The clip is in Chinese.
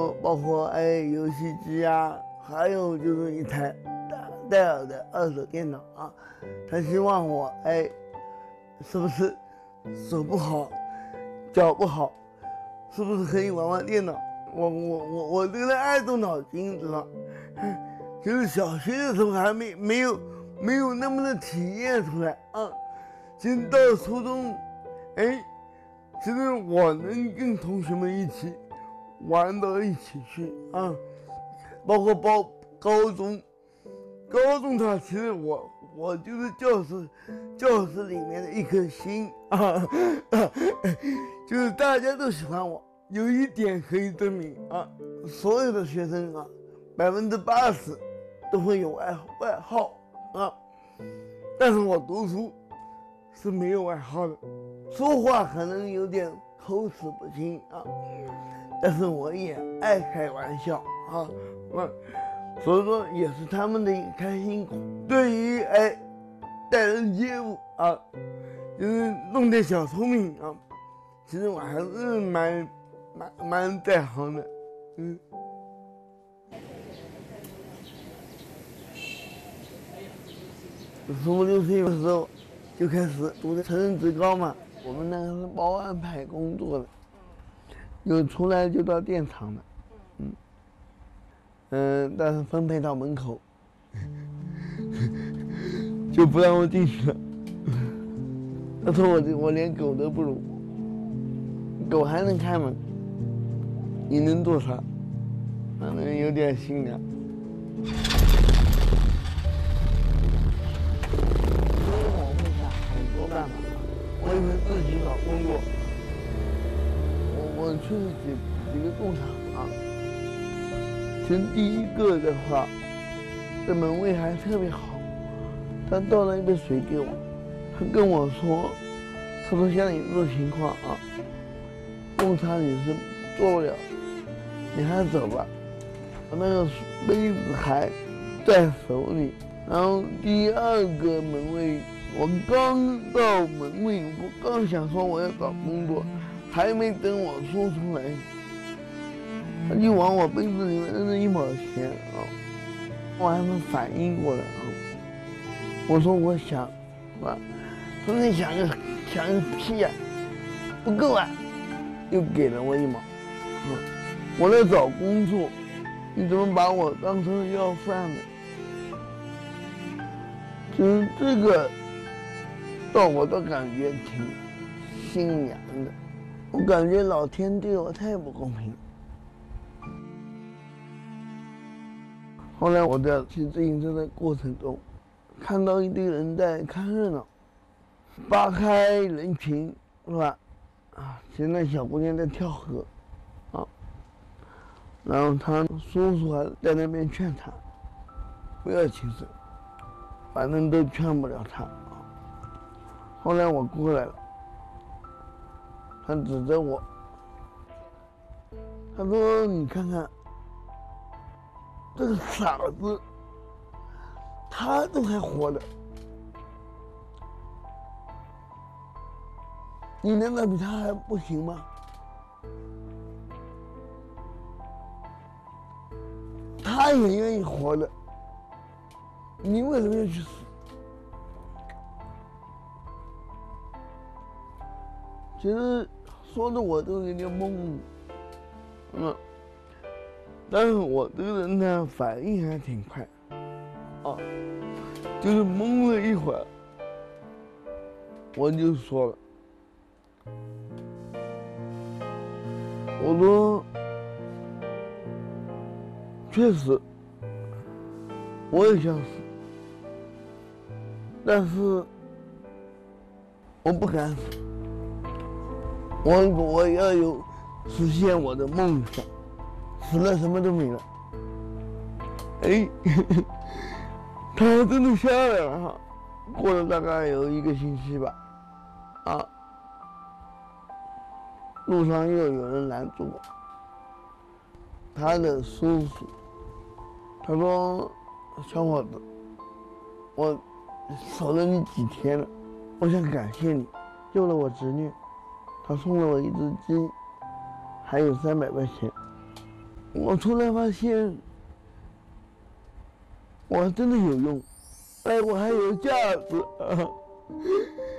包括游戏机啊，还有就是一台戴尔的2手电脑啊。他希望我是不是手不好，脚不好，是不是可以玩玩电脑？我这个人爱动脑筋，知道？就是小学的时候还没有那么的体验出来啊。其实到初中，其实我能跟同学们一起玩到一起去啊，包括高中它其实我就是教室里面的一颗心啊，就是大家都喜欢我。有一点可以证明啊，所有的学生啊，80%都会有外号啊，但是我读书是没有外号的，说话可能有点口齿不清啊，但是我也爱开玩笑啊，所以说也是他们的一个开心果。对于待人接物啊，就是弄点小聪明啊，其实我还是蛮在行的。15、16岁的时候就开始读的成人职高嘛，我们那个是包安排工作的，有出来就到电厂的，但是分配到门口，就不让我进去了。他说我连狗都不如，狗还能开门，你能做啥？反正有点心凉。我会想很多办法，我也会自己找工作。我去了几个工厂啊，其实第一个的话，这门卫还特别好，他倒了一杯水给我，他跟我说，他说像你这种情况啊，工厂你是做不了，你还是走吧。我那个杯子还在手里。然后第二个门卫，我刚到门卫，我刚想说我要找工作，还没等我说出来，他就往我杯子里面扔了1毛钱啊！我还没反应过来啊！我说我想，啊，他说你想个屁呀，不够啊！又给了我1毛。我在找工作，你怎么把我当成要饭的？就是这个，我倒感觉挺心凉的。我感觉老天对我太不公平。后来我在骑自行车的过程中，看到一堆人在看热闹，扒开人群，是吧？其实那小姑娘在跳河，然后他叔叔还在那边劝她不要轻生。反正都劝不了他。后来我过来了，他指着我，他说：“你看看，这个傻子，他都还活着，你难道比他还不行吗？他也愿意活着。你为什么要去死？”其实说的我都有点懵，但是我这个人呢反应还挺快，就是懵了一会儿，我就说了，我说确实我也想死。但是我不敢死，我要有实现我的梦想，死了什么都没了。他还真的下来了哈，过了大概有1个星期吧，路上又有人拦住我，他的叔叔，他说：“小伙子，我守了你几天了，我想感谢你，救了我侄女，他送了我1只鸡，还有300块钱。” 我突然发现，我真的有用，哎，我还有价值啊！